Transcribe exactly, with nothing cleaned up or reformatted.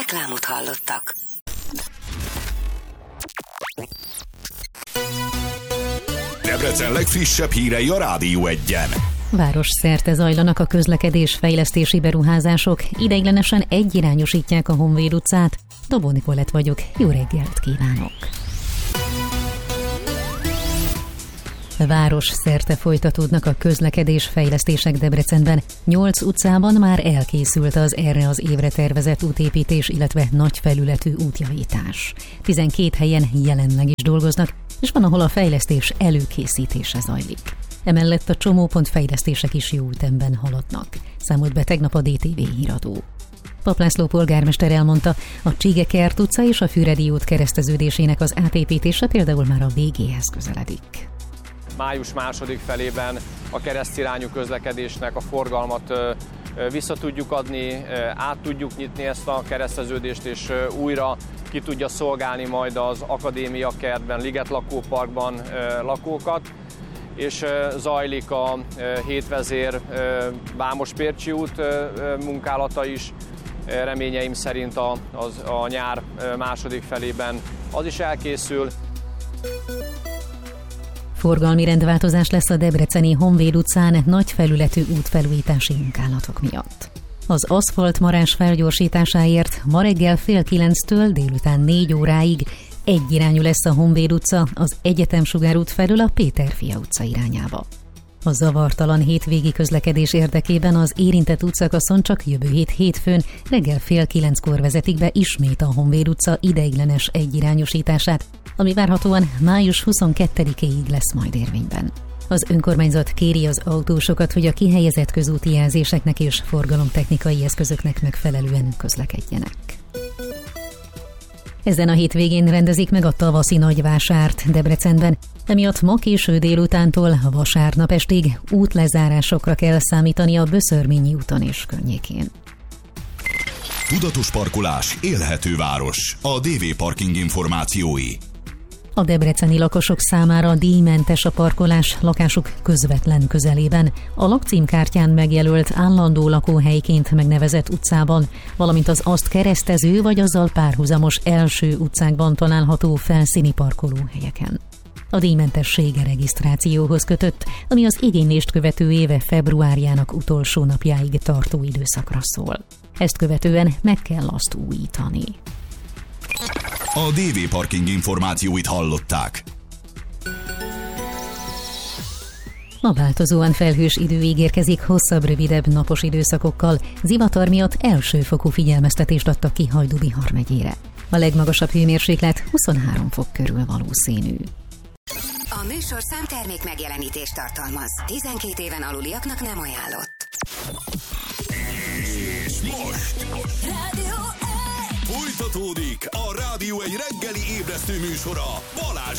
Reklámot hallottak. Debrecen legfrissebb hírei a Rádió Egyen. Városszerte zajlanak a közlekedés-fejlesztési beruházások, ideiglenesen egyirányosítják a Honvéd utcát. Dobó Nikolett vagyok, jó reggelt kívánok! Városszerte folytatódnak a közlekedés-fejlesztések Debrecenben. Nyolc utcában már elkészült az erre az évre tervezett útépítés, illetve nagy felületű útjavítás. tizenkét helyen jelenleg is dolgoznak, és van, ahol a fejlesztés előkészítése zajlik. Emellett a csomópont fejlesztések is jó ütemben haladnak, számolt be tegnap a dé té vé híradó. Pap László polgármester elmondta, a Csigekert utca és a Füredi út kereszteződésének az átépítése például már a végéhez közeledik. Május második felében a keresztirányú közlekedésnek a forgalmat vissza tudjuk adni, át tudjuk nyitni ezt a kereszteződést, és újra ki tudja szolgálni majd az Akadémia kertben, Liget lakóparkban lakókat, és zajlik a Hétvezér Vámos-Pércsi út munkálata is. Reményeim szerint a, az, a nyár második felében az is elkészül. Forgalmi rendváltozás lesz a debreceni Honvéd utcán nagy felületű útfelújítási munkálatok miatt. Az aszfaltmarás felgyorsításáért ma reggel fél kilenctől délután négy óráig egyirányú lesz a Honvéd utca az Egyetemsugár út felől a Péterfia utca irányába. A zavartalan hétvégi közlekedés érdekében az érintett útszakaszon csak jövő hét hétfőn reggel fél kilenckor vezetik be ismét a Honvéd utca ideiglenes egyirányosítását, ami várhatóan május huszonkettedikéig lesz majd érvényben. Az önkormányzat kéri az autósokat, hogy a kihelyezett közúti jelzéseknek és forgalomtechnikai eszközöknek megfelelően közlekedjenek. Ezen a hétvégén rendezik meg a tavaszi nagyvásárt Debrecenben, emiatt ma késő délutántól vasárnap estig útlezárásokra kell számítani a Böszörményi úton és környékén. Tudatos parkolás, élhető város. A dé vé Parking információi. A debreceni lakosok számára díjmentes a parkolás lakásuk közvetlen közelében, a lakcímkártyán megjelölt állandó lakóhelyként megnevezett utcában, valamint az azt keresztező vagy azzal párhuzamos első utcákban található felszíni parkolóhelyeken. A díjmentessége regisztrációhoz kötött, ami az igénylést követő éve februárjának utolsó napjáig tartó időszakra szól. Ezt követően meg kell azt újítani. A dé vé Parking információit hallották. A változóan felhős idő ígérkezik hosszabb, rövidebb napos időszakokkal. Zivatar miatt elsőfokú figyelmeztetést adtak ki Hajdú-Bihar megyére. A legmagasabb hőmérséklet huszonhárom fok körül valószínű. A műsor számtermék megjelenítést tartalmaz. tizenkét éven aluliaknak nem ajánlott. És most Rádió folytatódik a Rádió egy reggeli ébresztő műsora Balázs